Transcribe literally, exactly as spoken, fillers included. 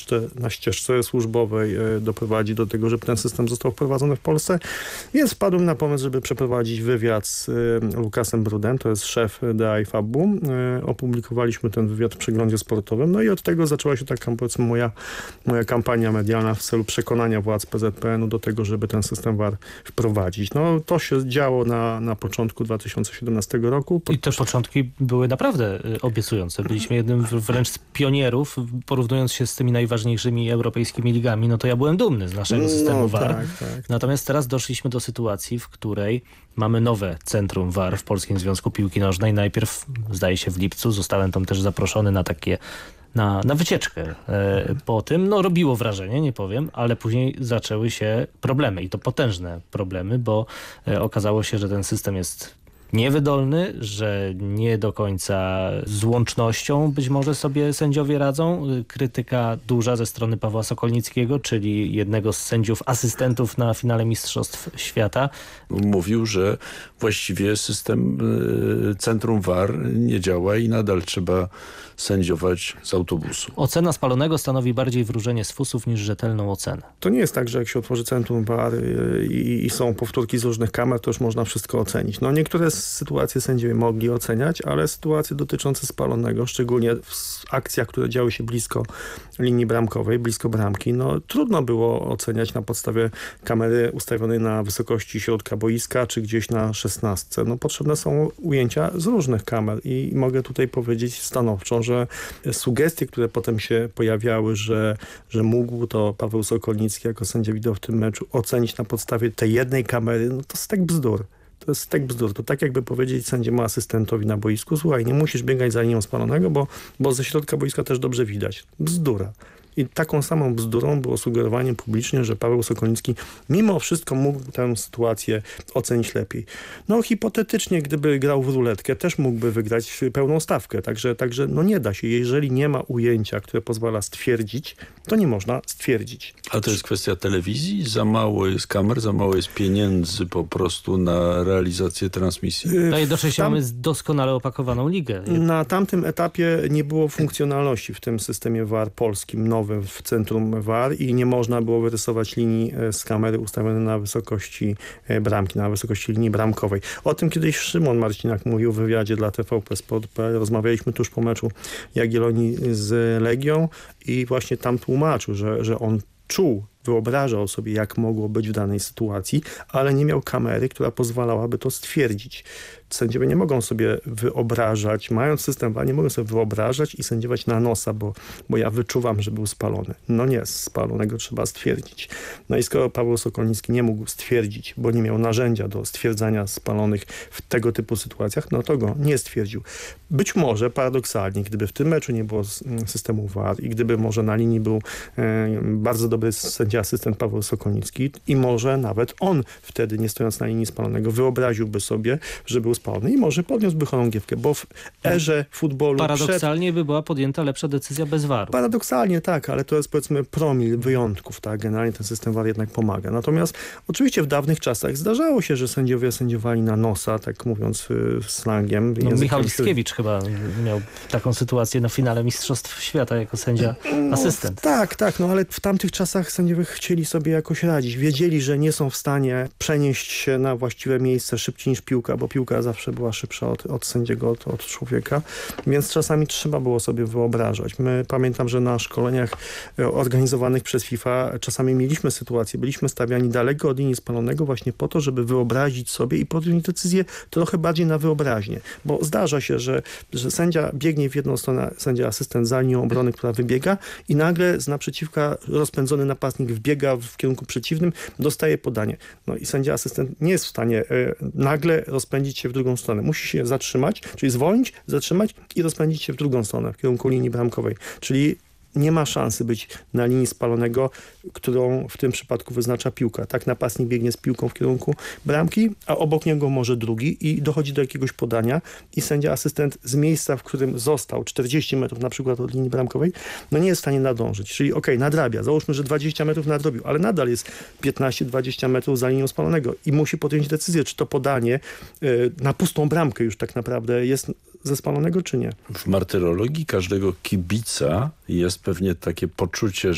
ścieżce, na ścieżce służbowej doprowadzi do tego, żeby ten system został wprowadzony w Polsce. Więc wpadłem na pomysł, żeby przeprowadzić wywiad z Lukasem Brudem, to jest szef D I F A B u. Opublikowaliśmy ten wywiad w przeglądzie sportowym. No i od tego zaczęła się taka, powiedzmy, moja, moja kampania medialna w celu przekonania władz P Z P N u do tego, żeby ten system V A R wprowadzić. No to się działo na, na początku dwa tysiące siedemnastego roku. I te początki były naprawdę obiecujące. Byliśmy jednym wręcz z pionierów, porównując się z tymi najważniejszymi europejskimi ligami. No to ja byłem dumny z naszego systemu no, V A R. Tak, tak. Natomiast teraz doszliśmy do sytuacji, w której mamy nowe centrum V A R w Polskim Związku Piłki Nożnej. Najpierw, zdaje się, w lipcu zostałem tam też zaproszony na takie Na, na wycieczkę e, po tym. No robiło wrażenie, nie powiem, ale później zaczęły się problemy i to potężne problemy, bo e, okazało się, że ten system jest niewydolny, że nie do końca z łącznością być może sobie sędziowie radzą. Krytyka duża ze strony Pawła Sokolnickiego, czyli jednego z sędziów asystentów na finale Mistrzostw Świata. Mówił, że właściwie system y, centrum V A R nie działa i nadal trzeba sędziować z autobusu. Ocena spalonego stanowi bardziej wróżenie z fusów niż rzetelną ocenę. To nie jest tak, że jak się otworzy centrum V A R i, i są powtórki z różnych kamer, to już można wszystko ocenić. No niektóre sytuacje sędziowie mogli oceniać, ale sytuacje dotyczące spalonego, szczególnie w akcjach, które działy się blisko linii bramkowej, blisko bramki, no trudno było oceniać na podstawie kamery ustawionej na wysokości środka boiska, czy gdzieś na szesnastce. No potrzebne są ujęcia z różnych kamer i mogę tutaj powiedzieć stanowczo, że sugestie, które potem się pojawiały, że, że mógł to Paweł Sokolnicki jako sędzia wideo w tym meczu ocenić na podstawie tej jednej kamery, no to stek bzdur. To jest tak bzdur. To tak jakby powiedzieć sędziemu asystentowi na boisku: słuchaj, nie musisz biegać za linią spalonego, bo, bo ze środka boiska też dobrze widać. Bzdura. I taką samą bzdurą było sugerowanie publicznie, że Paweł Sokolnicki mimo wszystko mógł tę sytuację ocenić lepiej. No hipotetycznie, gdyby grał w ruletkę, też mógłby wygrać pełną stawkę. Także, także no nie da się. Jeżeli nie ma ujęcia, które pozwala stwierdzić, to nie można stwierdzić. A to jest kwestia telewizji? Za mało jest kamer, za mało jest pieniędzy po prostu na realizację transmisji? No jednocześnie tam, mamy doskonale opakowaną ligę. Na tamtym etapie nie było funkcjonalności w tym systemie V A R polskim, nowym w centrum V A R i nie można było wyrysować linii z kamery ustawionej na wysokości bramki, na wysokości linii bramkowej. O tym kiedyś Szymon Marcinak mówił w wywiadzie dla T V P Sport kropka p l. Rozmawialiśmy tuż po meczu Jagiellonii z Legią i właśnie tam tłumaczył, że, że on czuł, wyobrażał sobie, jak mogło być w danej sytuacji, ale nie miał kamery, która pozwalałaby to stwierdzić. Sędziowie nie mogą sobie wyobrażać, mając system V A R, nie mogą sobie wyobrażać i sędziować na nosa, bo, bo ja wyczuwam, że był spalony. No nie, spalonego trzeba stwierdzić. No i skoro Paweł Sokolnicki nie mógł stwierdzić, bo nie miał narzędzia do stwierdzania spalonych w tego typu sytuacjach, no to go nie stwierdził. Być może paradoksalnie, gdyby w tym meczu nie było systemu V A R i gdyby może na linii był e, bardzo dobry sędzia asystent Paweł Sokolnicki i może nawet on wtedy, nie stojąc na linii spalonego, wyobraziłby sobie, że był spalony i może podniósłby chorągiewkę, bo w erze futbolu... Paradoksalnie przed... by była podjęta lepsza decyzja bez V A R-u. Paradoksalnie tak, ale to jest powiedzmy promil wyjątków, tak? Generalnie ten system V A R jednak pomaga. Natomiast oczywiście w dawnych czasach zdarzało się, że sędziowie sędziowali na nosa, tak mówiąc y, slangiem. No, Michał Listkiewicz chyba miał taką sytuację na finale Mistrzostw Świata jako sędzia no, asystent. Tak, tak, no ale w tamtych czasach sędziowie chcieli sobie jakoś radzić. Wiedzieli, że nie są w stanie przenieść się na właściwe miejsce szybciej niż piłka, bo piłka zawsze była szybsza od, od sędziego, od, od człowieka, więc czasami trzeba było sobie wyobrażać. My pamiętam, że na szkoleniach organizowanych przez FIFA czasami mieliśmy sytuację, byliśmy stawiani daleko od linii spalonego właśnie po to, żeby wyobrazić sobie i podjąć decyzję trochę bardziej na wyobraźnię, bo zdarza się, że, że sędzia biegnie w jedną stronę, sędzia asystent za linią obrony, która wybiega i nagle z naprzeciwka rozpędzony napastnik wbiega w kierunku przeciwnym, dostaje podanie. No i sędzia asystent nie jest w stanie y, nagle rozpędzić się w drugą stronę. Musi się zatrzymać, czyli zwolnić, zatrzymać i rozpędzić się w drugą stronę, w kierunku linii bramkowej. Czyli nie ma szansy być na linii spalonego, którą w tym przypadku wyznacza piłka. Tak, napastnik biegnie z piłką w kierunku bramki, a obok niego może drugi i dochodzi do jakiegoś podania i sędzia asystent z miejsca, w którym został czterdzieści metrów na przykład od linii bramkowej, no nie jest w stanie nadążyć. Czyli okej, okay, nadrabia. Załóżmy, że dwadzieścia metrów nadrobił, ale nadal jest piętnaście dwadzieścia metrów za linią spalonego i musi podjąć decyzję, czy to podanie yy, na pustą bramkę już tak naprawdę jest ze spalonego, czy nie. W martyrologii każdego kibica jest pewnie takie poczucie,